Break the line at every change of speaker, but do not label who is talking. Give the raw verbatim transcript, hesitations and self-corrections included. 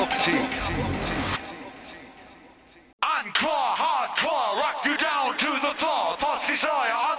Encore, hardcore, rock you down to the floor. Posse Sawyer on